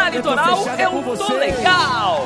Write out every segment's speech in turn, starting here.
Na Litoral eu tô legal.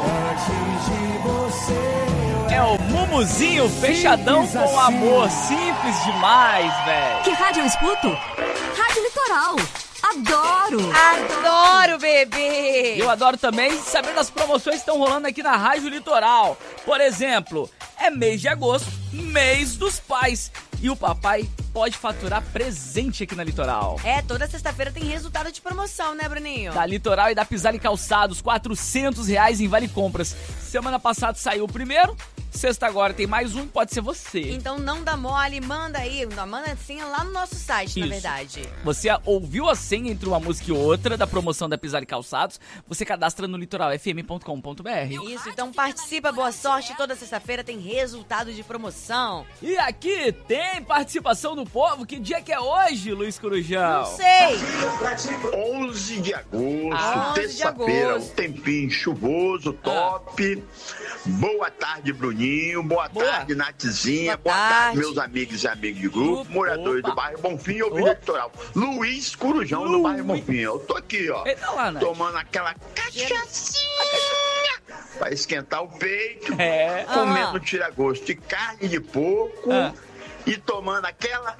É o Mumuzinho fechadão com amor. Simples demais, velho. Que rádio eu escuto? Rádio Litoral. Adoro! Adoro, bebê! Eu adoro também saber das promoções que estão rolando aqui na Rádio Litoral. Por exemplo, é mês de agosto, mês dos pais. E o papai pode faturar presente aqui na Litoral. É, toda sexta-feira tem resultado de promoção, né, Bruninho? Da Litoral e da Pisani Calçados, R$400 em Vale Compras. Semana passada saiu o primeiro, sexta agora tem mais um, pode ser você. Então não dá mole, manda aí, manda a senha lá no nosso site, Isso. Na verdade. Você ouviu a senha entre uma música e outra da promoção da Pisani Calçados, você cadastra no litoralfm.com.br. Isso, então participa, boa sorte, toda sexta-feira tem resultado de promoção. E aqui tem participação do povo, que dia que é hoje, Luiz Corujão? Não sei. 11 de agosto, 11 de terça-feira, um agosto. tempinho chuvoso, top. Boa tarde, Bruninho. Boa tarde, Natizinha. Boa Boa tarde, tarde. meus amigos e amigos de grupo, Opa. moradores do bairro Bonfim e ouvindo Litoral. Luiz Corujão do bairro Bonfim. Eu tô aqui, ó, Eita lá, Nath. tomando aquela cachaçinha pra esquentar o peito, É. comendo tira-gosto de carne de porco Ah. e tomando aquela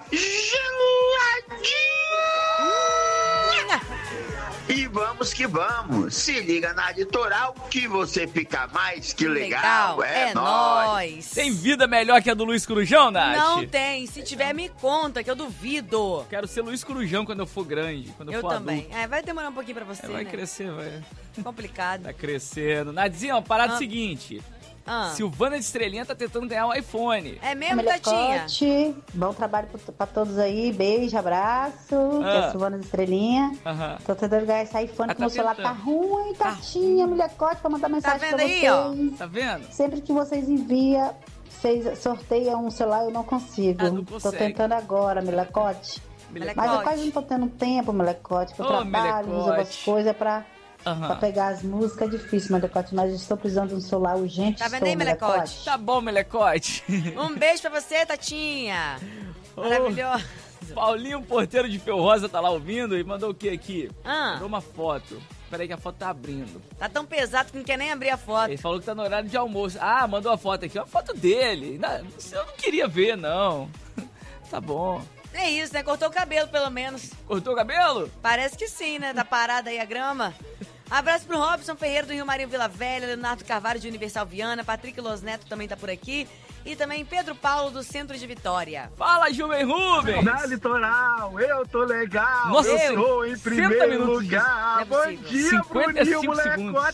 geladinha. E vamos que vamos. Se liga na Litoral que você fica mais que legal. É nóis. Tem vida melhor que a do Luiz Corujão, Nath? Não tem. Se tiver, me conta, que eu duvido. Quero ser Luiz Corujão quando eu for grande, quando eu Eu for também. adulto. É, vai demorar um pouquinho pra você, Vai né? crescer, vai. Complicado. Tá crescendo. Nadzinha, ó, parada seguinte. Ah. Silvana de Estrelinha tá tentando ganhar um iPhone. É mesmo, Tatinha? Melecote, bom trabalho pra todos aí, beijo, abraço, que é a Silvana Estrelinha. Aham. Tô tentando ganhar esse iPhone, Ah, que meu tá celular tá tentando. ruim, Tatinha, Melecote, pra mandar mensagem vendo pra aí, vocês. Tá vendo? Sempre que vocês enviam, vocês sorteiam um celular, eu não consigo. Ah, não Tô consegue. tentando agora, Melecote. Melecote. Mas eu quase não tô tendo tempo, Melecote, que eu Ô, trabalho, uso Melecote. outras coisas pra Aham. pegar as músicas. É difícil, Melecote, mas eu estou precisando de um celular urgente. Tá vendo aí, Melecote? Tá bom, Melecote. Um beijo pra você, Tatinha. Maravilhoso. Paulinho, porteiro de Feu Rosa, tá lá ouvindo e mandou o que aqui? Ah. Mandou uma foto. Peraí que a foto tá abrindo. Tá tão pesado que não quer nem abrir a foto. Ele falou que tá no horário de almoço. Ah, mandou a foto aqui. Uma foto dele. Eu não queria ver, não. Tá bom. É isso, né? Cortou o cabelo, pelo menos. Cortou o cabelo? Parece que sim, né? Tá parada aí a grama. Abraço pro Robson Ferreira do Rio Marinho Vila Velha, Leonardo Carvalho de Universal Viana, Patrick Los Neto também tá por aqui. E também Pedro Paulo do Centro de Vitória. Fala, Juvem Rubens! Na Litoral, eu tô legal. Nossa, eu tô em 60 primeiro minutos lugar. Não é Bom possível. dia, 55 Bruninho, segundos. molecote.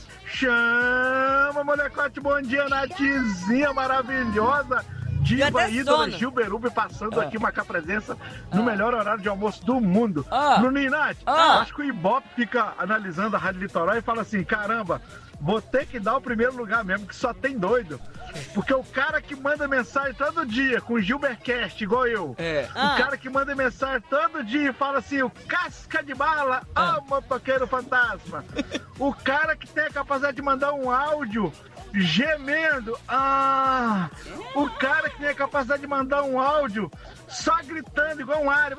Chama, molecote. Bom dia, Natizinha maravilhosa. Deu Diva até ídola sono. Gilberube passando aqui, marcar presença no melhor horário de almoço do mundo. Bruninho e Nath, acho que o Ibope fica analisando a Rádio Litoral e fala assim, caramba, vou ter que dar o primeiro lugar mesmo, que só tem doido. Porque o cara que manda mensagem todo dia, com o Gilbercast, igual eu, o cara que manda mensagem todo dia e fala assim, o casca de bala, motoqueiro fantasma. O cara que tem a capacidade de mandar um áudio gemendo, o cara que tem a capacidade de mandar um áudio só gritando igual um árabe.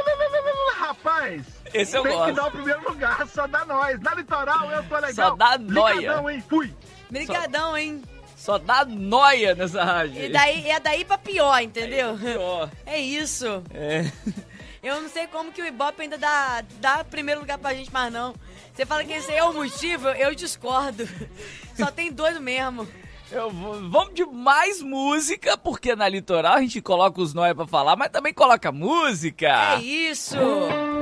Rapaz, esse eu tem gosto. que dar o primeiro lugar, só dá nós. Na Litoral eu tô legal. Só dá nóia. Ligadão, hein? Fui. Brigadão, hein? Só dá nóia nessa rádio. E daí, é daí pra pior, entendeu? Pior. É isso. É. Eu não sei como que o Ibope ainda dá primeiro lugar pra gente, mas não. Você fala que esse aí é o motivo, eu discordo. Só tem doido mesmo. Vamos de mais música, porque na Litoral a gente coloca os nóia pra falar, mas também coloca música. É isso.